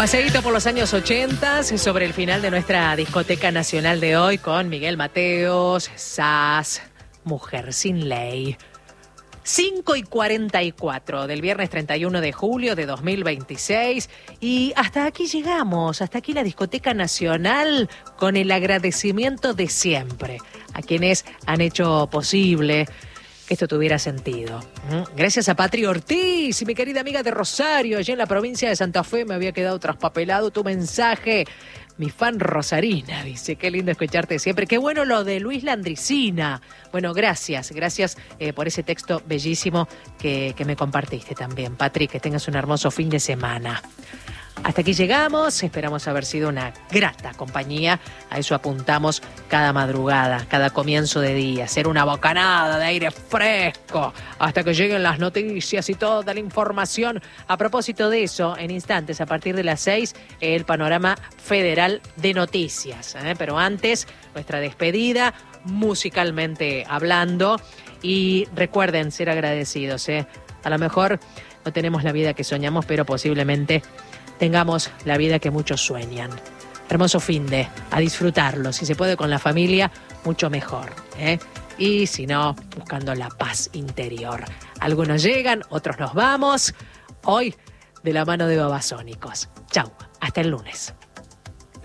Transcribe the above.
Paseíto por los años 80 sobre el final de nuestra discoteca nacional de hoy con Miguel Mateos, Sass, Mujer sin Ley. 5:44 del viernes 31 de julio de 2026 y hasta aquí llegamos, hasta aquí la discoteca nacional con el agradecimiento de siempre a quienes han hecho posible que esto tuviera sentido. Gracias a Patri Ortiz y mi querida amiga de Rosario, allí en la provincia de Santa Fe, me había quedado traspapelado tu mensaje. Mi fan Rosarina dice, qué lindo escucharte siempre. Qué bueno lo de Luis Landricina. Bueno, gracias por ese texto bellísimo que me compartiste también. Patri, que tengas un hermoso fin de semana. Hasta aquí llegamos, esperamos haber sido una grata compañía, a eso apuntamos cada madrugada, cada comienzo de día, ser una bocanada de aire fresco, hasta que lleguen las noticias y toda la información. A propósito de eso, en instantes, a partir de las 6, el panorama federal de noticias, pero antes, nuestra despedida, musicalmente hablando, y recuerden ser agradecidos, a lo mejor no tenemos la vida que soñamos, pero posiblemente tengamos la vida que muchos sueñan. Hermoso finde, a disfrutarlo. Si se puede con la familia, mucho mejor. Y si no, buscando la paz interior. Algunos llegan, otros nos vamos. Hoy, de la mano de Babasónicos. Chau, hasta el lunes.